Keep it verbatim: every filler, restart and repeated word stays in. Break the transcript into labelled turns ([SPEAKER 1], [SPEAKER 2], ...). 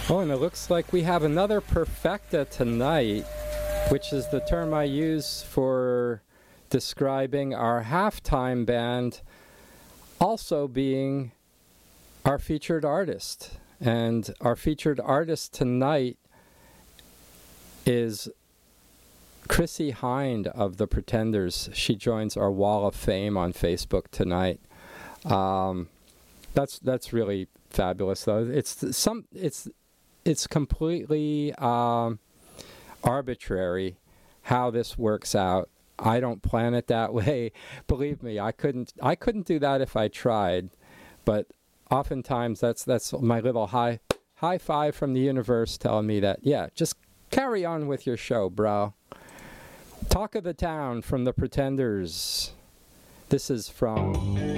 [SPEAKER 1] Oh, and it looks like we have another perfecta tonight, which is the term I use for describing our halftime band also being our featured artist. And our featured artist tonight is Chrissie Hynde of The Pretenders. She joins our Wall of Fame on Facebook tonight. Um, that's that's really fabulous, though. It's some it's it's completely um, arbitrary how this works out. I don't plan it that way. Believe me, I couldn't I couldn't do that if I tried. But oftentimes that's that's my little high high five from the universe telling me that, yeah, just carry on with your show, bro. Talk of the Town from The Pretenders. This is from